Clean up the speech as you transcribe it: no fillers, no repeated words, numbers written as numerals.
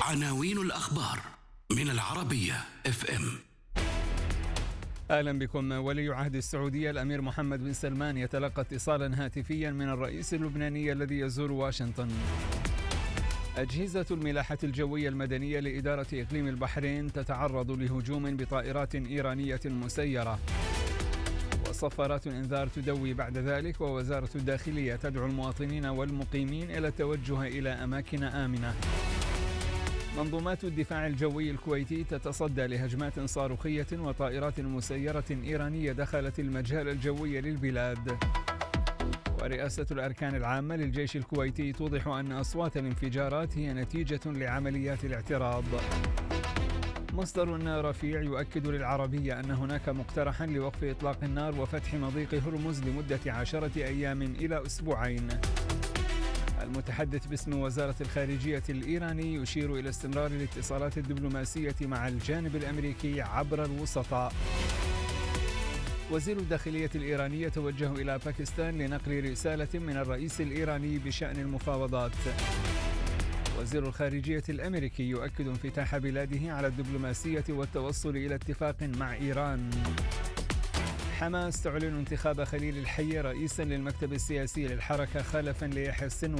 عناوين الأخبار من العربية FM. أهلا بكم. ولي عهد السعودية الأمير محمد بن سلمان يتلقى اتصالا هاتفيا من الرئيس اللبناني الذي يزور واشنطن. أجهزة الملاحة الجوية المدنية لإدارة إقليم البحرين تتعرض لهجوم بطائرات إيرانية مسيرة. وصفارات الإنذار تدوي بعد ذلك. ووزارة الداخلية تدعو المواطنين والمقيمين إلى التوجه إلى أماكن آمنة. منظومات الدفاع الجوي الكويتي تتصدى لهجمات صاروخية وطائرات مسيرة إيرانية دخلت المجال الجوي للبلاد. ورئاسة الأركان العامة للجيش الكويتي توضح أن أصوات الانفجارات هي نتيجة لعمليات الاعتراض. مصدر رفيع يؤكد للعربية أن هناك مقترحا لوقف إطلاق النار وفتح مضيق هرمز لمدة 10 أيام إلى أسبوعين. المتحدث باسم وزارة الخارجية الإيراني يشير إلى استمرار الاتصالات الدبلوماسية مع الجانب الأمريكي عبر الوسطاء. وزير الداخلية الإيراني يتوجه إلى باكستان لنقل رسالة من الرئيس الإيراني بشأن المفاوضات. وزير الخارجية الأمريكي يؤكد انفتاح بلاده على الدبلوماسية والتوصل إلى اتفاق مع إيران. حماس تعلن انتخاب خليل الحي رئيسا للمكتب السياسي للحركة خلفا ليحيى السنوار.